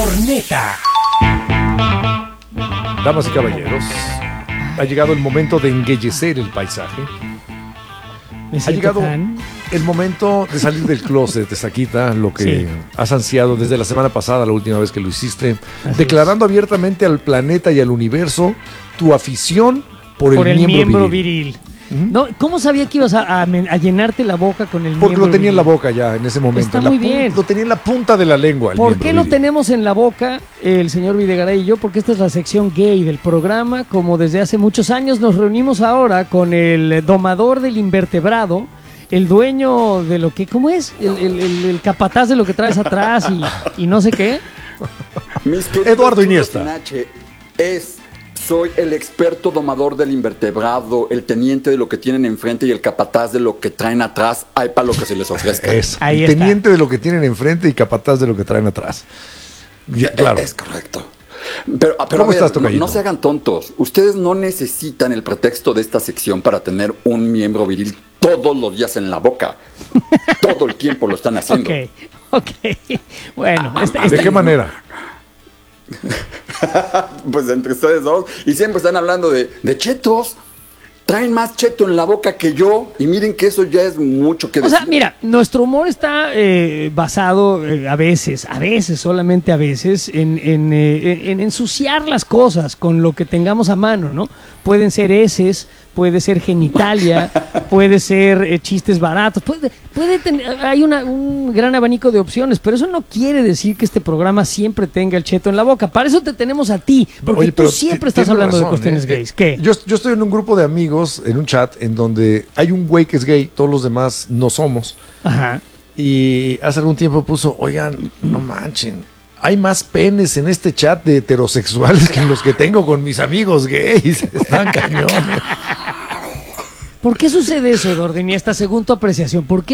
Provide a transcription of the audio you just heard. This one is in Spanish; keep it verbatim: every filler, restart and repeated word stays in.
corneta. Damas y caballeros, ha llegado el momento de embellecer el paisaje. Ha llegado tan... el momento de salir del closet, de Saquita, lo que sí. has ansiado desde la semana pasada, la última vez que lo hiciste, Así declarando es. abiertamente al planeta y al universo tu afición por, por el, el miembro, miembro viril. viril. ¿Mm? No, ¿cómo sabía que ibas a, a, a llenarte la boca con el Porque miembro lo tenía viril? en la boca ya en ese momento. Está en la muy pu- bien. Lo tenía en la punta de la lengua. El ¿Por qué lo viril. tenemos en la boca el señor Videgaray y yo? Porque esta es la sección gay del programa. Como desde hace muchos años nos reunimos ahora con el domador del invertebrado, el dueño de lo que, ¿cómo es? El, el, el, el capataz de lo que traes atrás y, y no sé qué. Eduardo Iniesta. Es, soy el experto domador del invertebrado, el teniente de lo que tienen enfrente y el capataz de lo que traen atrás. Hay para lo que se les ofrezca. Es, Ahí el está. teniente de lo que tienen enfrente y capataz de lo que traen atrás. Ya, claro. Es correcto. Pero, pero ¿Cómo a ver, estás, tocayito? no, no se hagan tontos. Ustedes no necesitan el pretexto de esta sección para tener un miembro viril todos los días en la boca. Todo el tiempo lo están haciendo. Ok, ok. Bueno. Este, ¿De este... qué manera? Pues entre ustedes dos. Y siempre están hablando de, de chetos. Traen más cheto en la boca que yo. Y miren que eso ya es mucho que O decir. sea, mira, nuestro humor está eh, basado eh, a veces, a veces, solamente a veces, en, en, eh, en ensuciar las cosas con lo que tengamos a mano, ¿no? Pueden ser heces, puede ser genitalia, puede ser eh, chistes baratos, puede, puede tener, hay una, un gran abanico de opciones, pero eso no quiere decir que este programa siempre tenga el cheto en la boca. Para eso te tenemos a ti, porque Oye, tú siempre estás hablando razón, de cuestiones eh, gays. ¿Qué? Yo, yo estoy en un grupo de amigos, en un chat, en donde hay un güey que es gay, todos los demás no somos. Ajá. Y hace algún tiempo puso, oigan, no manchen, hay más penes en este chat de heterosexuales que en los que tengo con mis amigos gays. Están cañones. ¿Por qué sucede eso, Eduardo Iniesta, según tu apreciación? ¿Por qué